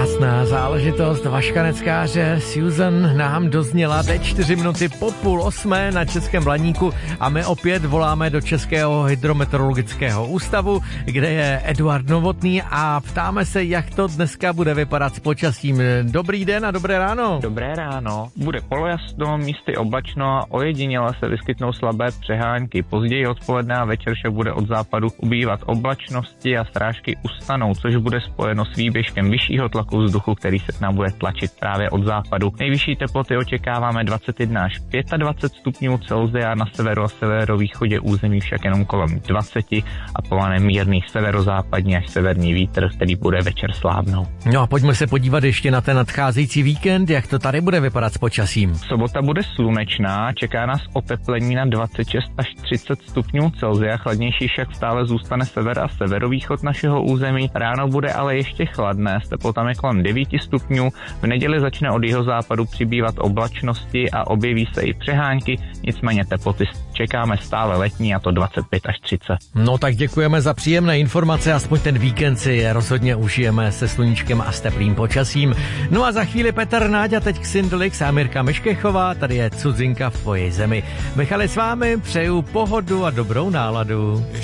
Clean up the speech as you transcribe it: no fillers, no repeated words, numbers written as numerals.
Krásná záležitost Vaška Neckáře. Susan nám dozněla teď 4 minuty po 7:30 na Českém Blaníku a my opět voláme do Českého hydrometeorologického ústavu, kde je Eduard Novotný a ptáme se, jak to dneska bude vypadat s počasím. Dobrý den a dobré ráno. Dobré ráno. Bude polojasno, místy oblačno a ojediněle se vyskytnou slabé přehánky. Později odpoledne a večer však bude od západu ubývat oblačnosti a srážky ustanou, což bude spojeno s výběžkem vyššího tlaku vzduchu, který se k nám bude tlačit právě od západu. Nejvyšší teploty očekáváme 21 až 25 stupňů Celsia, na severu a severovýchodě území však jenom kolem 20 a povane mírný severozápadní až severní vítr, který bude večer slábnout. No a pojďme se podívat ještě na ten nadcházející víkend, jak to tady bude vypadat s počasím. Sobota bude slunečná, čeká nás oteplení na 26 až 30 stupňů Celsia, chladnější však stále zůstane sever a severovýchod našeho území. Ráno bude ale ještě chladné, s teplotami kolem 9 stupňů. V neděli začne od jihozápadu přibývat oblačnosti a objeví se i přehánky, nicméně teploty čekáme stále letní, a to 25 až 30. No tak děkujeme za příjemné informace, aspoň ten víkend si rozhodně užijeme se sluníčkem a s teplým počasím. No a za chvíli Petr Náďa, teď Xindlix a Mirka Meškechová, tady je Cudzinka v tvojí zemi. Michali s vámi, přeju pohodu a dobrou náladu.